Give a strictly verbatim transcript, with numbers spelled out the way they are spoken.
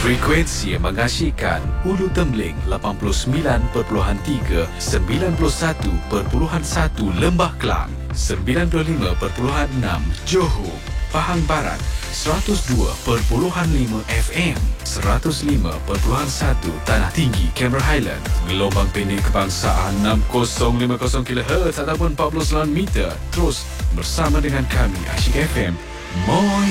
Frekuensi yang mengasyikkan Ulu Tembling lapan puluh sembilan perpuluhan tiga, sembilan puluh satu perpuluhan satu Lembah Kelang, sembilan puluh lima perpuluhan enam Johor, Pahang Barat, seratus dua perpuluhan lima F M, seratus lima perpuluhan satu Tanah Tinggi, Cameron Highland, gelombang pendek kebangsaan enam kosong lima kosong kilohertz ataupun empat puluh sembilan meter. Terus bersama dengan kami Asyik F M. Moi